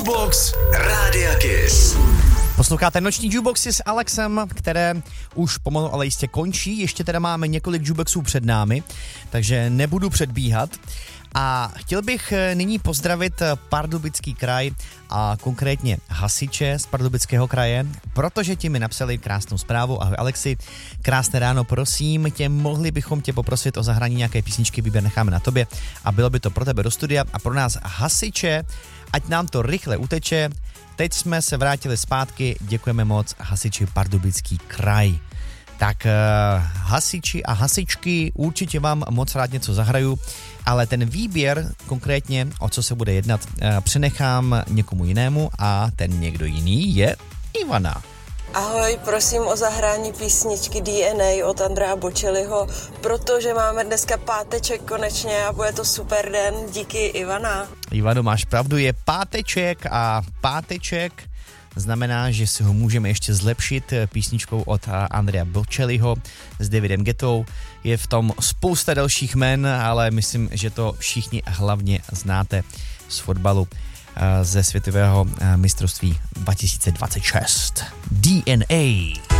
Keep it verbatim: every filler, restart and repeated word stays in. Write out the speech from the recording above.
Jukebox Rádia Kiss. Posloucháte noční jukeboxy s Alexem, které už pomalu ale jistě končí. Ještě teda máme několik jukeboxů před námi, takže nebudu předbíhat. A chtěl bych nyní pozdravit Pardubický kraj a konkrétně hasiče z Pardubického kraje, protože ti mi napsali krásnou zprávu. Ahoj Alexi, krásné ráno, prosím tě, mohli bychom tě poprosit o zahrání nějaké písničky, výběr necháme na tobě a bylo by to pro tebe do studia a pro nás hasiče, ať nám to rychle uteče. Teď jsme se vrátili zpátky, děkujeme moc hasiči Pardubický kraj. Tak uh, hasiči a hasičky, určitě vám moc rád něco zahraju, ale ten výběr konkrétně, o co se bude jednat, uh, přenechám někomu jinému a ten někdo jiný je Ivana. Ahoj, prosím o zahrání písničky D N A od Andrea Bocelliho, protože máme dneska páteček konečně a bude to super den. Díky, Ivana. Ivano, máš pravdu, je páteček a páteček znamená, že si ho můžeme ještě zlepšit písničkou od Andrea Bocelliho s Davidem Guettou. Je v tom spousta dalších jmen, ale myslím, že to všichni hlavně znáte z fotbalu ze světového mistrovství dva tisíce dvacet šest. D N A.